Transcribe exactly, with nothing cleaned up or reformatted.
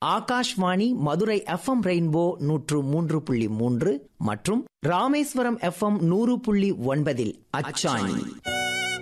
Akashvani Madurai F M rainbow நூற்று மூன்று புள்ளி மூன்று மற்றும் ராமேஸ்வரம் எஃப் எம் நூறு புள்ளி ஒன்பதில் அச்சாணி.